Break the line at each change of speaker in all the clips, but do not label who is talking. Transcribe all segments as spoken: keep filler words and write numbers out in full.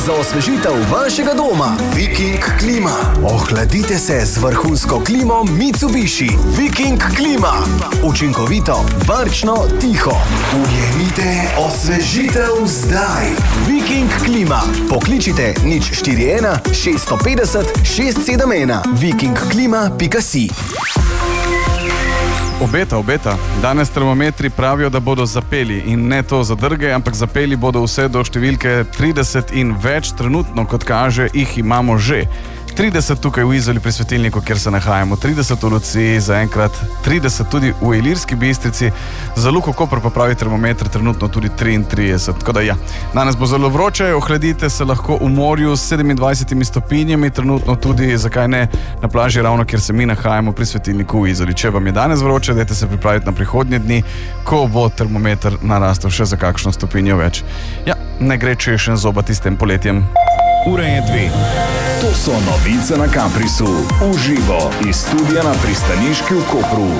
za osvežitev vašega doma. Viking klima. Ohladite se z vrhunsko klimo Mitsubishi. Viking klima. Učinkovito, varčno, tiho. Ujemite osvežitev zdaj. Viking klima. Pokličite nič štiri ena šest pet nula šest sedem ena. viking klima pika si.
Obeta, obeta. Danes termometri pravijo, da bodo zapeli in ne to zadrge, ampak zapeli bodo vse do številke trideset in več. Trenutno, kot kaže, jih imamo že. trideset tukaj v Izoli pri svetilniku, kjer se nahajamo, trideset v Luciji, zaenkrat trideset tudi v Ilirski Bistrici, za Luko Koper pa pravi termometr trenutno tudi triintrideset. Tako da ja, danes bo zelo vroče, ohladite se lahko v morju s sedemindvajsetimi stopinjami, trenutno tudi, zakaj ne, na plaži ravno, kjer se mi nahajamo pri svetilniku v Izoli. Če vam je danes vroče, dajte se pripraviti na prihodnje dni, ko bo termometr narastel še za kakšno stopinjo več. Ja, ne gre češen zobati s tem poletjem.
Ura je dve. To so novice na Kaprisu. Uživo iz studia na pristaniški v Kopru.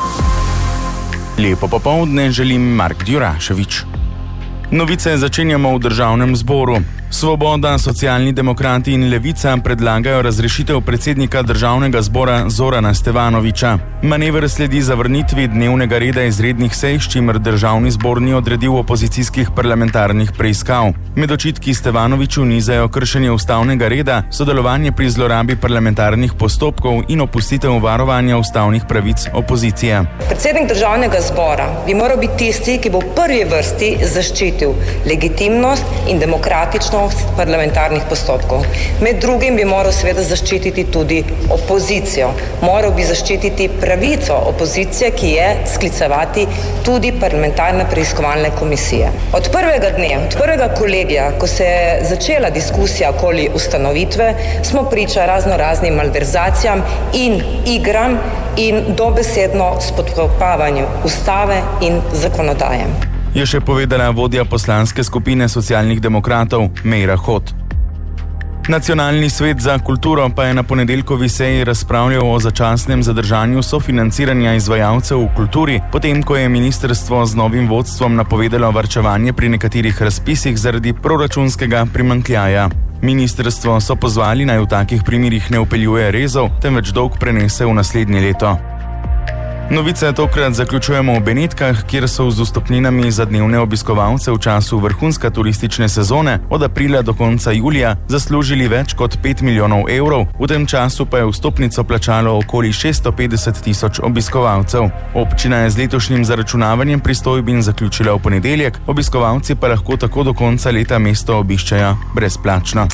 Lepo popoldne želim Mark Djuraševič. Novice začenjamo v Državnem zboru. Svoboda, Socialni demokrati in Levica predlagajo razrešitev predsednika Državnega zbora Zorana Stevanoviča. Manever sledi zavrnitvi dnevnega reda izrednih sej, s čimer Državni zbor ni odredil opozicijskih parlamentarnih preiskav. Med očitki Stevanoviču nizajo kršenje ustavnega reda, sodelovanje pri zlorabi parlamentarnih postopkov in opustitev varovanja ustavnih pravic opozicije.
Predsednik Državnega zbora bi moral biti tisti, ki bo v prvi vrsti zaščitil legitimnost in demokratičnost parlamentarnih postopkov. Med drugim bi moral seveda zaščititi tudi opozicijo. Moral bi zaščititi pravico opozicije, ki je sklicevati tudi parlamentarne preiskovalne komisije. Od prvega dne, od prvega kolegija, ko se je začela diskusija okoli ustanovitve, smo priča razno raznim malverzacijam in igram in dobesedno spodkopavanju ustave in zakonodaje.
Je še povedala vodja poslanske skupine Socialnih demokratov Meira Hot. Nacionalni svet za kulturo pa je na ponedeljkovi seji razpravljal o začasnem zadržanju sofinanciranja izvajalcev v kulturi, potem ko je ministrstvo z novim vodstvom napovedalo varčevanje pri nekaterih razpisih zaradi proračunskega primanjkljaja. Ministrstvo so pozvali, naj v takih primerih ne vpeljuje rezov, temveč dolg prenese v naslednje leto. Novice tokrat zaključujemo v Benetkah, kjer so z vstopninami za dnevne obiskovalce v času vrhunska turistične sezone od aprila do konca julija zaslužili več kot pet milijonov evrov, v tem času pa je vstopnico plačalo okoli šeststo petdeset tisoč obiskovalcev. Občina je z letošnjim zaračunavanjem pristojbin zaključila v ponedeljek, obiskovalci pa lahko tako do konca leta mesto obiščajo brezplačno.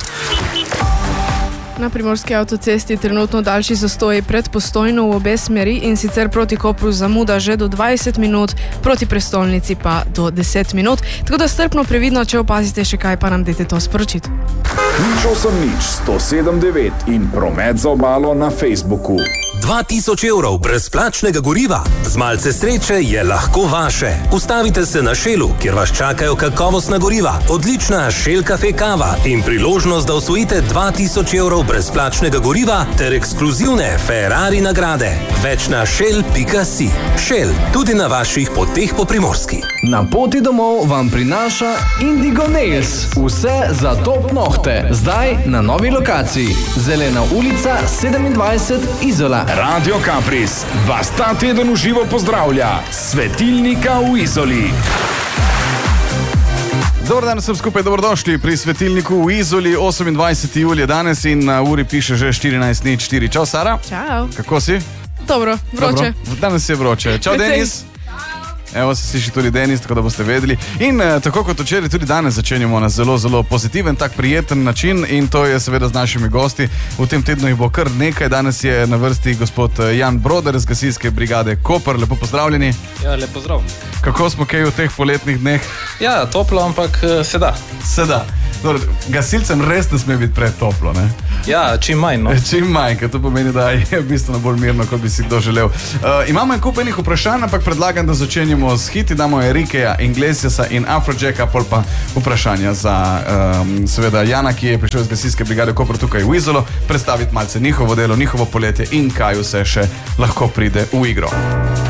Na primorski avtocesti trenutno daljši zastoji pred Postojno v obe smeri in sicer proti Kopru zamuda že do dvajset minut, proti prestolnici pa do deset minut. Tako da strpno previdno, če opazite še kaj, pa nam dajte to sporočiti.
Nič osem nič sto sedem devet in promet za obalo na Facebooku.
dva tisoč evrov brezplačnega goriva. Z malce sreče je lahko vaše. Ustavite se na Shellu, kjer vas čakajo kakovostna goriva, odlična Shell Cafe kava in priložnost, da osvojite dva tisoč evrov brezplačnega goriva ter ekskluzivne Ferrari nagrade. Več na shell pika si. Shell, tudi na vaših poteh po Primorski.
Na poti domov vam prinaša Indigo Nails. Vse za top nohte. Zdaj na novi lokaciji. Zelena ulica sedemindvajset Izola.
Radio Kapris vas ta teden v živo pozdravlja. Svetilnika v Izoli.
Dobar dan, sem skupaj, dobrodošli pri svetilniku v Izoli, osemindvajseti julij danes in na uri piše že štirinajst nič štiri. Čau, Sara.
Čau.
Kako si?
Dobro, vroče.
Dobro. Danes je vroče. Čau, Denis. Evo se sliši tudi Denis, tako da boste vedeli. In eh, tako kot včeraj, tudi danes začenjamo na zelo, zelo pozitiven, tak prijeten način in to je seveda z našimi gosti. V tem tednu jih bo kar nekaj. Danes je na vrsti gospod Jan Broder z gasilske brigade Koper. Lepo pozdravljeni.
Ja, lepo zdrav.
Kako smo kaj v teh poletnih dneh?
Ja, toplo, ampak se da.
Se da. Dobro, gasilcem res ne sme biti pretoplo, ne?
Ja, čim manj, no.
Čim manj, ker to pomeni, da je bistveno bolj mirno, kot bi si kdo želel. Uh, imamo en kup enih vprašanj, ampak predlagam, da začenjamo s hiti. Damo Enriqueja Iglesiasa in Afrojacka, pol pa vprašanja za um, seveda Jana, ki je prišel iz gasilske brigade Koper tukaj v Izolo, predstaviti malce njihovo delo, njihovo poletje in kaj vse še lahko pride v igro.